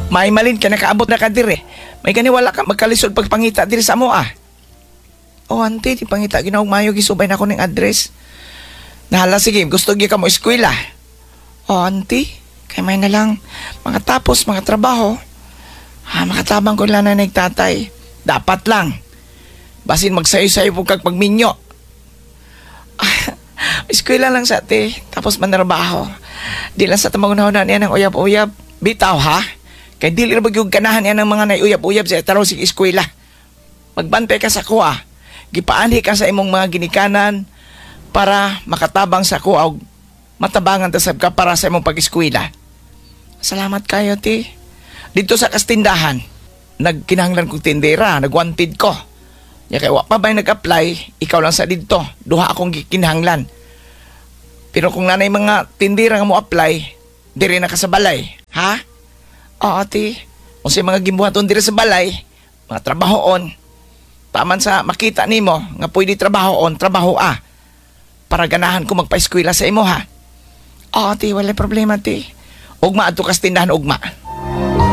May malin ka nakaabot na ka dire. May kaniwala ka magkalisod pagpangita diri sa amo ah. Oh, auntie, di pangita ginawag mayo gisubay na ako ng address. Nahala, sige, gusto gi ka mo eskwela. Oh, auntie, kay may na lang mga tapos, mga trabaho. Makatabang ko lang na nagtatay. Dapat lang. Basin magsayo-sayo po kag pagminyo. Eskwela lang sa ate, tapos manarbaho. Di lang sa tamangunahon na niya ng uyab-uyab. Bitaw ha? Kay dili na bagyog ganahan niya ng mga naiuyab-uyab sa taro sig eskwela. Magbantay ka sa kuha. Gipaanhi ka sa imong mga ginikanan para makatabang sa kuha o matabangan tasab ka para sa imong pag-eskwela. Salamat kayo, ti. Dito sa kastindahan, nagkinahanglan kong tindera, nagwanted ko. Ya kay wa pa ba nag-apply, ikaw lang sa dito. Duha akong kinahanglan. Pero kung nanay mga tindera nga mo apply, diri na ka sa balay, ha? Oo, ti. Kung sa mga gimbuhaton diri sa balay, mga trabahoon, taman sa makita nimo nga pwede trabahoon, trabaho para ganahan ko magpa-eskwela sa imo, ha? Oo, ti, wala problema, ti. Ugma ato kas tindahan, ugma.